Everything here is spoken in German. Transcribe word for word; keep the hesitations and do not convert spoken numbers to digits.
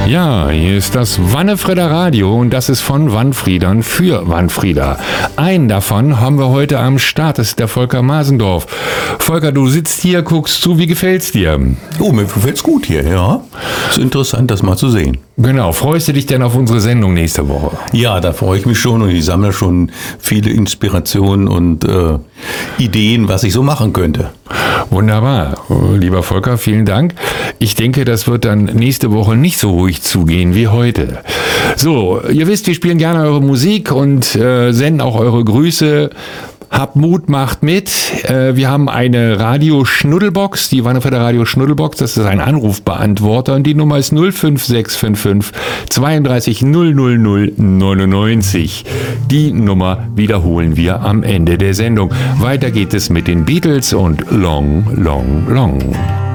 Ja, hier ist das Wannefrieder Radio und das ist von Wannfriedern für Wannfrieder. Einen davon haben wir heute am Start, das ist der Volker Masendorf. Volker, du sitzt hier, guckst zu, wie gefällt's dir? Oh, mir gefällt's gut hier, ja. Ist interessant, das mal zu sehen. Genau, freust du dich denn auf unsere Sendung nächste Woche? Ja, da freue ich mich schon und ich sammle schon viele Inspirationen und äh, Ideen, was ich so machen könnte. Wunderbar, lieber Volker, vielen Dank. Ich denke, das wird dann nächste Woche nicht so ruhig zugehen wie heute. So, ihr wisst, wir spielen gerne eure Musik und äh, senden auch eure Grüße. Habt Mut, macht mit. Äh, wir haben eine Radio-Schnuddelbox, die Wannefrieder Radio-Schnuddelbox. Das ist ein Anrufbeantworter und die Nummer ist null fünf sechs fünf fünf zweiunddreißig null null null neunundneunzig. Die Nummer wiederholen wir am Ende der Sendung. Weiter geht es mit den Beatles und Long, Long, Long.